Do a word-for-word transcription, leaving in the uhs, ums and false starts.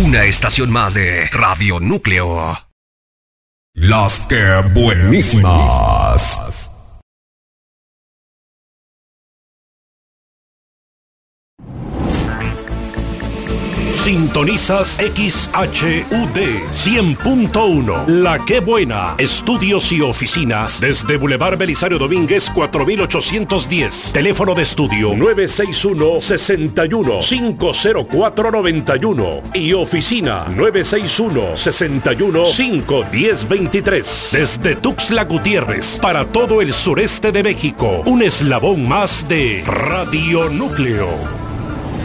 Una estación más de Radio Núcleo. Las que buenísimas. Sintonizas X H U D cien punto uno. La Que Buena. Estudios y oficinas desde Boulevard Belisario Domínguez cuatro mil ochocientos diez. Teléfono de estudio nueve seis uno, seis uno, cinco cero cuatro, nueve uno. Y oficina nueve seis uno, seis uno, cinco uno cero, dos tres. Desde Tuxtla Gutiérrez para todo el sureste de México. Un eslabón más de Radio Núcleo.